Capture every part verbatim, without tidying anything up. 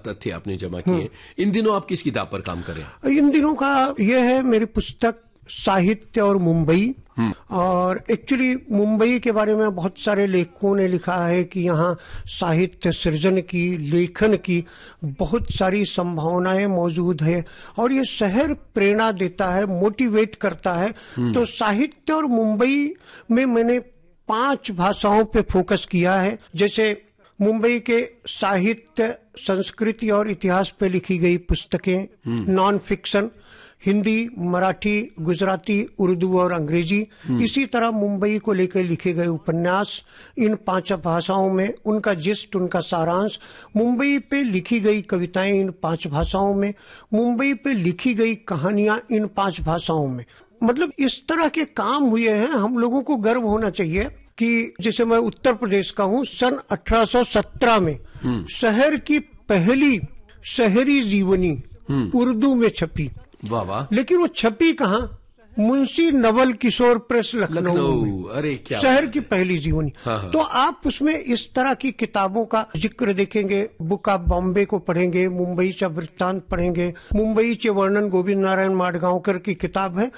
तथ्य आपने जमा किए। इन दिनों आप किस किताब पर काम कर रहे हैं? इन दिनों का यह है मेरी पुस्तक साहित्य और मुंबई। और एक्चुअली मुंबई के बारे में बहुत सारे लेखकों ने लिखा है कि यहाँ साहित्य सृजन की, लेखन की बहुत सारी संभावनाएं मौजूद है और ये शहर प्रेरणा देता है, मोटिवेट करता है। तो साहित्य और मुंबई में मैंने पांच भाषाओं पे फोकस किया है। जैसे मुंबई के साहित्य, संस्कृति और इतिहास पे लिखी गई पुस्तकें, नॉन फिक्शन, हिंदी, मराठी, गुजराती, उर्दू और अंग्रेजी। इसी तरह मुंबई को लेकर लिखे गए उपन्यास इन पांच भाषाओं में, उनका जिस्ट, उनका सारांश, मुंबई पे लिखी गई कविताएं इन पांच भाषाओं में, मुंबई पे लिखी गई कहानियां इन पांच भाषाओं में। मतलब इस तरह के काम हुए हैं। हम लोगों को गर्व होना चाहिए कि जैसे मैं उत्तर प्रदेश का हूँ, सन अठारह सौ सत्रह में शहर की पहली शहरी जीवनी उर्दू में छपी। वाह वाह। लेकिन वो छपी कहाँ? मुंशी नवल किशोर प्रेस लखनऊ। अरे क्या शहर की पहली जीवनी। हाँ हाँ। तो आप उसमें इस तरह की किताबों का जिक्र देखेंगे। बुक ऑफ बॉम्बे को पढ़ेंगे, मुंबई चा वृत्तांत पढ़ेंगे, मुंबई चे वर्णन गोविंद नारायण माडगांवकर की किताब है,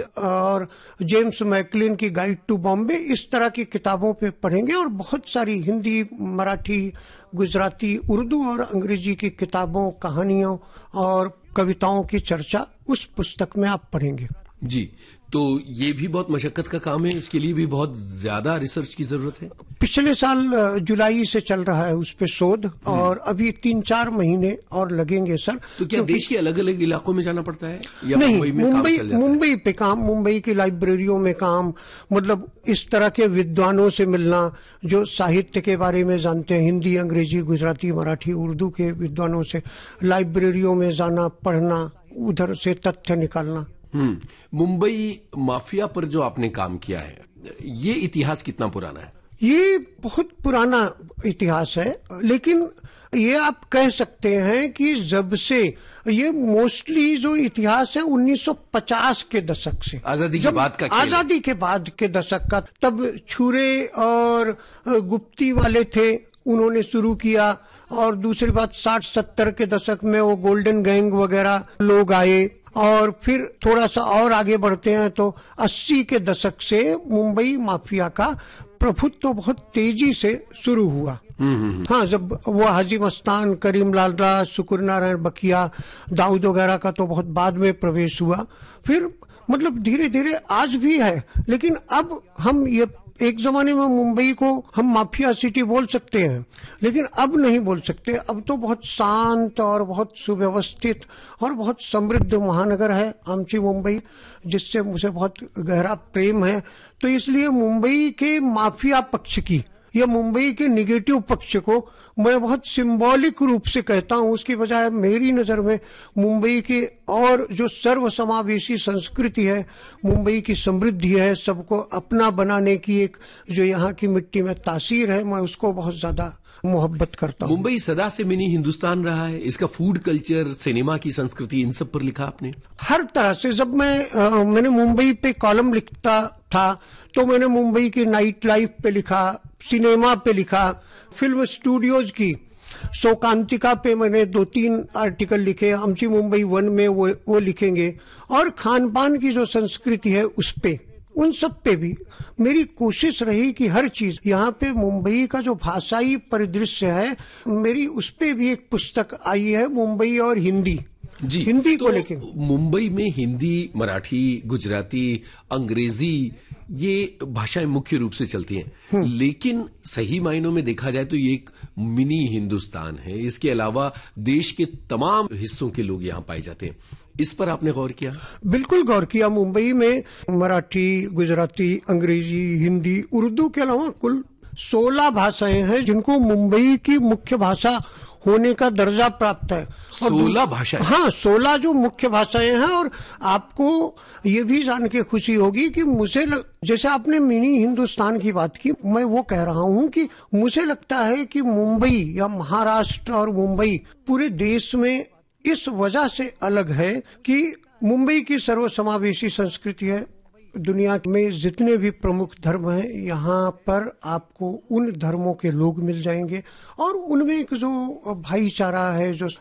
और जेम्स मैकलिन की गाइड टू बॉम्बे, इस तरह की किताबों पे पढ़ेंगे। और बहुत सारी हिंदी, मराठी, गुजराती, उर्दू और अंग्रेजी की किताबों, कहानियों और कविताओं की चर्चा उस पुस्तक में आप पढ़ेंगे। जी, तो ये भी बहुत मशक्कत का काम है, इसके लिए भी बहुत ज्यादा रिसर्च की जरूरत है। पिछले साल जुलाई से चल रहा है उस पे शोध, और अभी तीन चार महीने और लगेंगे सर। तो क्या देश के अलग अलग इलाकों में जाना पड़ता है या नहीं? मुंबई में मुंबई काम चल जाता है? मुंबई पे काम, मुंबई की लाइब्रेरियों में काम, मतलब इस तरह के विद्वानों से मिलना जो साहित्य के बारे में जानते हैं, हिंदी, अंग्रेजी, गुजराती, मराठी, उर्दू के विद्वानों से लाइब्रेरियों में जाना, पढ़ना, उधर से तथ्य निकालना। हम्म मुंबई माफिया पर जो आपने काम किया है, ये इतिहास कितना पुराना है? ये बहुत पुराना इतिहास है, लेकिन ये आप कह सकते हैं कि जब से ये मोस्टली जो इतिहास है उन्नीस सौ पचास के दशक से, आजादी के बाद का, आजादी के बाद के दशक का, तब छुरे और गुप्ती वाले थे, उन्होंने शुरू किया। और दूसरी बात, साठ सत्तर के दशक में वो गोल्डन गैंग वगैरह लोग आए, और फिर थोड़ा सा और आगे बढ़ते हैं तो अस्सी के दशक से मुंबई माफिया का प्रभुत्व तो बहुत तेजी से शुरू हुआ। हाँ, जब वो हाजी मस्तान, करीम लाल राज, शुक्र नारायण बकिया, दाऊद वगैरह का तो बहुत बाद में प्रवेश हुआ। फिर मतलब धीरे धीरे आज भी है, लेकिन अब हम ये, एक जमाने में मुंबई को हम माफिया सिटी बोल सकते हैं, लेकिन अब नहीं बोल सकते। अब तो बहुत शांत और बहुत सुव्यवस्थित और बहुत समृद्ध महानगर है आमची मुंबई, जिससे मुझे बहुत गहरा प्रेम है। तो इसलिए मुंबई के माफिया पक्ष की या मुंबई के निगेटिव पक्ष को मैं बहुत सिंबॉलिक रूप से कहता हूं। उसकी बजाय मेरी नजर में मुंबई की और जो सर्वसमावेशी संस्कृति है, मुंबई की समृद्धि है, सबको अपना बनाने की एक जो यहाँ की मिट्टी में तासीर है, मैं उसको बहुत ज्यादा मोहब्बत करता हूँ। मुंबई सदा से मिनी हिंदुस्तान रहा है। इसका फूड कल्चर, सिनेमा की संस्कृति, इन सब पर लिखा आपने? हर तरह से। जब मैं आ, मैंने मुंबई पे कॉलम लिखता था तो मैंने मुंबई की नाइट लाइफ पे लिखा, सिनेमा पे लिखा, फिल्म स्टूडियोज की शोकांतिका पे मैंने दो तीन आर्टिकल लिखे, आमची मुंबई वन में वो वो लिखेंगे, और खान पान की जो संस्कृति है उस पे, उन सब पे भी मेरी कोशिश रही कि हर चीज यहाँ पे मुंबई का जो भाषाई परिदृश्य है, मेरी उस पे भी एक पुस्तक आई है, मुंबई और हिंदी। जी, हिंदी तो को लेके मुंबई में हिंदी, मराठी, गुजराती, अंग्रेजी, ये भाषाएं मुख्य रूप से चलती हैं, लेकिन सही मायनों में देखा जाए तो ये एक मिनी हिंदुस्तान है। इसके अलावा देश के तमाम हिस्सों के लोग यहाँ पाए जाते हैं। इस पर आपने गौर किया? बिल्कुल गौर किया। मुंबई में मराठी, गुजराती, अंग्रेजी, हिंदी, उर्दू के अलावा कुल सोलह भाषाएं हैं जिनको मुंबई की मुख्य भाषा होने का दर्जा प्राप्त है। सोलह भाषाएं? हाँ, सोलह जो मुख्य भाषाएं हैं। और आपको ये भी जान के खुशी होगी कि मुझे लग, जैसे आपने मिनी हिंदुस्तान की बात की, मैं वो कह रहा हूँ कि मुझे लगता है कि मुंबई या महाराष्ट्र और मुंबई पूरे देश में इस वजह से अलग है कि मुंबई की सर्वसमावेशी संस्कृति है, दुनिया में जितने भी प्रमुख धर्म हैं यहाँ पर आपको उन धर्मों के लोग मिल जाएंगे और उनमें एक जो भाईचारा है, जो